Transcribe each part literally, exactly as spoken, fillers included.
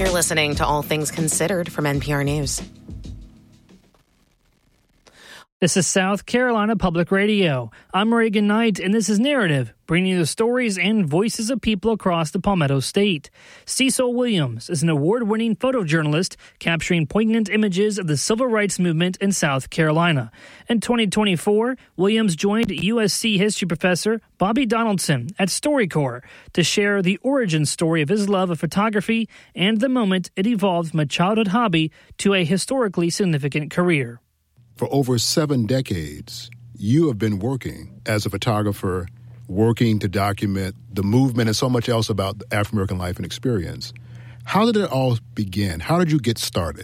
You're listening to All Things Considered from N P R News. This is South Carolina Public Radio. I'm Reagan Knight, and this is Narrative, bringing you the stories and voices of people across the Palmetto State. Cecil Williams is an award-winning photojournalist capturing poignant images of the civil rights movement in South Carolina. In twenty twenty-four, Williams joined U S C history professor Bobby Donaldson at StoryCorps to share the origin story of his love of photography and the moment it evolved from a childhood hobby to a historically significant career. For over seven decades, you have been working as a photographer, working to document the movement and so much else about African-American life and experience. How did it all begin? How did you get started?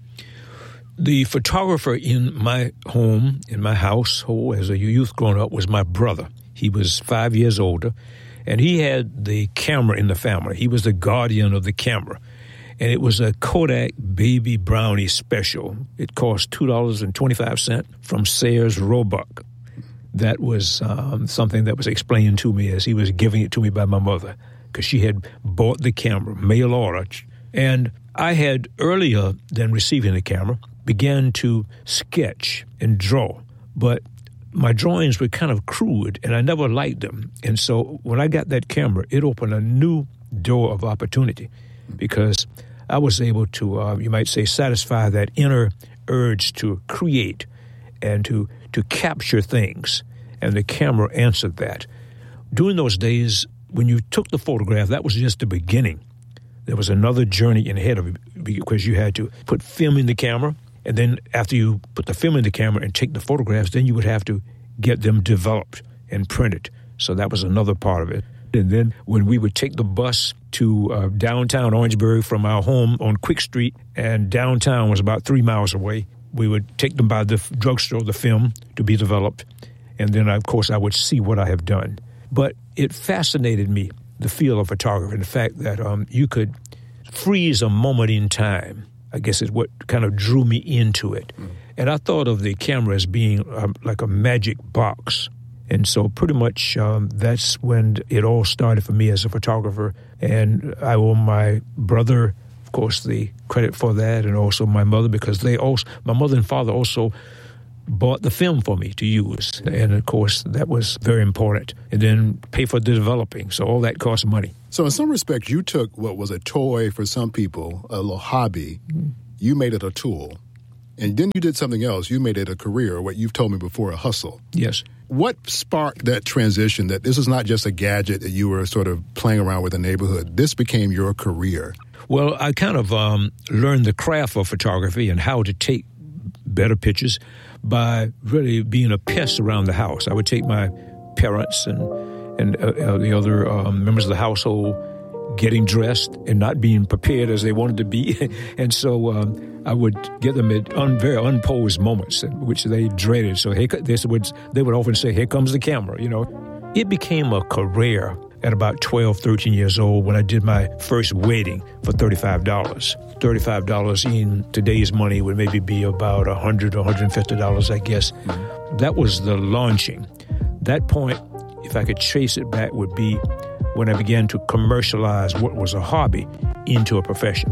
The photographer in my home, in my household as a youth growing up, was my brother. He was five years older, and he had the camera in the family. He was the guardian of the camera. And it was a Kodak Baby Brownie special. It cost two dollars and twenty-five cents from Sayers Roebuck. That was um, something that was explained to me as he was giving it to me by my mother, because she had bought the camera, mail order. And I had, earlier than receiving the camera, began to sketch and draw. But my drawings were kind of crude, and I never liked them. And so when I got that camera, it opened a new door of opportunity, because I was able to, uh, you might say, satisfy that inner urge to create and to to capture things, and the camera answered that. During those days, when you took the photograph, that was just the beginning. There was another journey ahead of it, because you had to put film in the camera, and then after you put the film in the camera and take the photographs, then you would have to get them developed and printed. So that was another part of it. And then when we would take the bus to uh, downtown Orangeburg from our home on Quick Street, and downtown was about three miles away, we would take them by the f- drugstore, the film, to be developed. And then, of course, I would see what I have done. But it fascinated me, the field of photography, and the fact that um, you could freeze a moment in time, I guess is what kind of drew me into it. Mm. And I thought of the camera as being um, like a magic box. And so pretty much um, that's when it all started for me as a photographer. And I owe my brother, of course, the credit for that, and also my mother, because they also, my mother and father also bought the film for me to use. And, of course, that was very important. And then pay for the developing. So all that cost money. So in some respects, you took what was a toy for some people, a little hobby, mm-hmm. you made it a tool. And then you did something else. You made it a career, what you've told me before, a hustle. Yes. What sparked that transition, that this is not just a gadget that you were sort of playing around with in the neighborhood? This became your career. Well, I kind of um, learned the craft of photography and how to take better pictures by really being a pest around the house. I would take my parents and, and uh, uh, the other um, members of the household getting dressed and not being prepared as they wanted to be. And so um, I would get them at un, very unposed moments, which they dreaded. So hey, they, would, they would often say, here comes the camera, you know. It became a career at about twelve, thirteen years old when I did my first wedding for thirty-five dollars. thirty-five dollars in today's money would maybe be about one hundred dollars or one hundred fifty dollars, I guess. Mm-hmm. That was the launching. That point, if I could trace it back, would be when I began to commercialize what was a hobby into a profession.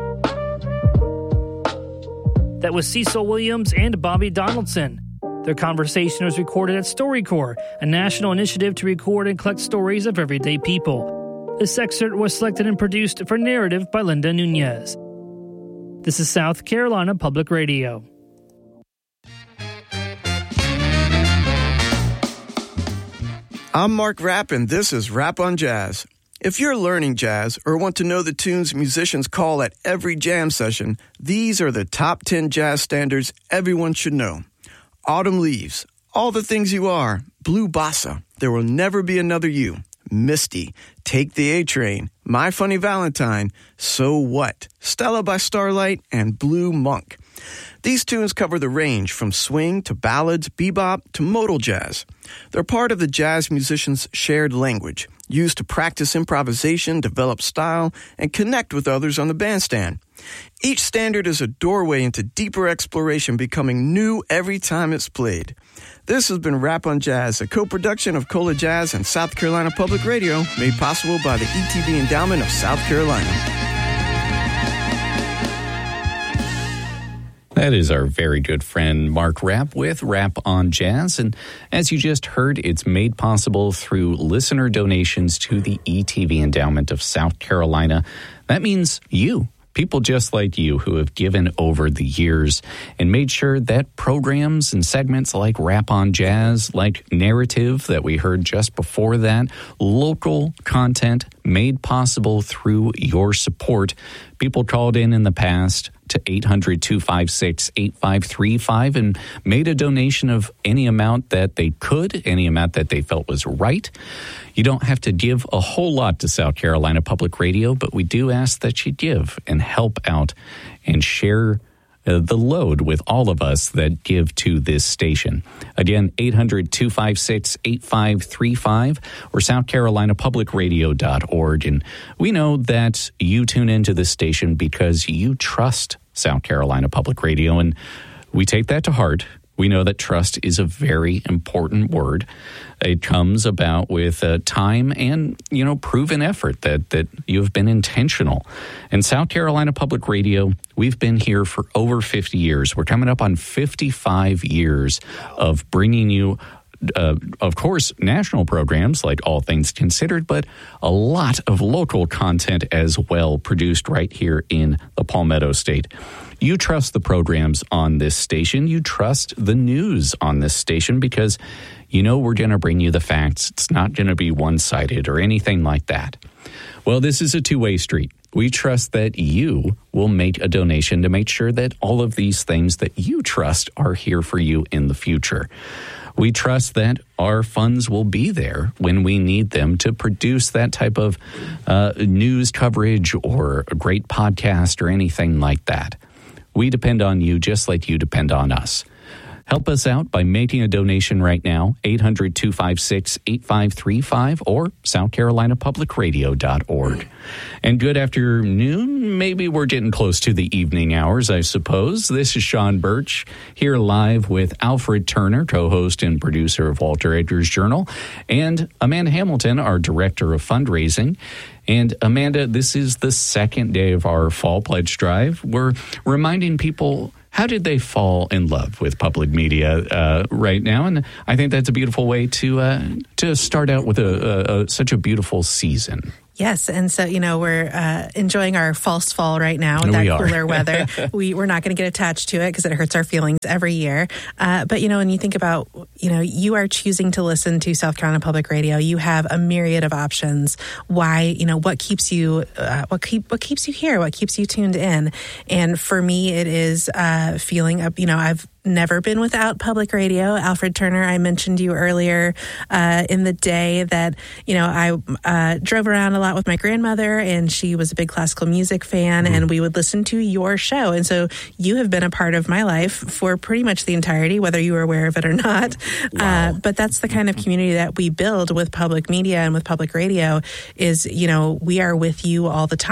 That was Cecil Williams and Bobby Donaldson. Their conversation was recorded at StoryCorps, a national initiative to record and collect stories of everyday people. This excerpt was selected and produced for Narrative by Linda Nunez. This is South Carolina Public Radio. I'm Mark Rapp, and this is Rap on Jazz. If you're learning jazz or want to know the tunes musicians call at every jam session, these are the top ten jazz standards everyone should know. Autumn Leaves, All the Things You Are, Blue Bossa, There Will Never Be Another You, Misty, Take the A-Train, My Funny Valentine, So What, Stella by Starlight, and Blue Monk. These tunes cover the range from swing to ballads, bebop to modal jazz. They're part of the jazz musician's shared language, used to practice improvisation, develop style, and connect with others on the bandstand. Each standard is a doorway into deeper exploration, becoming new every time it's played. This has been Rap on Jazz, a co-production of Cola Jazz and South Carolina Public Radio, made possible by the E T B Endowment of South Carolina. That is our very good friend Mark Rapp with Rap on Jazz. And as you just heard, it's made possible through listener donations to the E T V Endowment of South Carolina. That means you. People just like you who have given over the years and made sure that programs and segments like Rap on Jazz, like Narrative that we heard just before that, local content made possible through your support. People called in in the past to eight hundred, two five six, eight five three five and made a donation of any amount that they could, any amount that they felt was right. You don't have to give a whole lot to South Carolina Public Radio, but we do ask that you give and help out and share uh, the load with all of us that give to this station. Again, eight hundred, two five six, eight five three five or south carolina public radio dot org. And we know that you tune into this station because you trust South Carolina Public Radio, and we take that to heart. We know that trust is a very important word. It comes about with uh, time and, you know, proven effort that, that you have been intentional. And South Carolina Public Radio, we've been here for over fifty years. We're coming up on fifty-five years of bringing you, uh, of course, national programs like All Things Considered, but a lot of local content as well produced right here in the Palmetto State. You trust the programs on this station. You trust the news on this station because you know we're going to bring you the facts. It's not going to be one-sided or anything like that. Well, this is a two-way street. We trust that you will make a donation to make sure that all of these things that you trust are here for you in the future. We trust that our funds will be there when we need them to produce that type of uh, news coverage or a great podcast or anything like that. We depend on you just like you depend on us. Help us out by making a donation right now, eight hundred, two five six, eight five three five or south carolina public radio dot org. And good afternoon. Maybe we're getting close to the evening hours, I suppose. This is Sean Birch here live with Alfred Turner, co-host and producer of Walter Edgar's Journal, and Amanda Hamilton, our director of fundraising. And Amanda, this is the second day of our Fall Pledge Drive. We're reminding people, how did they fall in love with public media uh, right now? And I think that's a beautiful way to uh, to start out with a, a, a such a beautiful season. Yes, and so, you know, we're uh, enjoying our false fall right now with that cooler weather. we, we're not going to get attached to it because it hurts our feelings every year. Uh, but, you know, when you think about, you know, you are choosing to listen to South Carolina Public Radio, you have a myriad of options. Why, you know, what keeps you, uh, what keep, what keeps you here? What keeps you tuned in? And for me, it is uh, feeling, up, you know, I've never been without public radio. Alfred Turner, I mentioned you earlier uh, in the day that, you know, I uh, drove around a lot with my grandmother, and she was a big classical music fan, mm-hmm. and we would listen to your show. And so you have been a part of my life for pretty much the entirety, whether you were aware of it or not. Wow. Uh, but that's the kind of community that we build with public media and with public radio is, you know, we are with you all the time.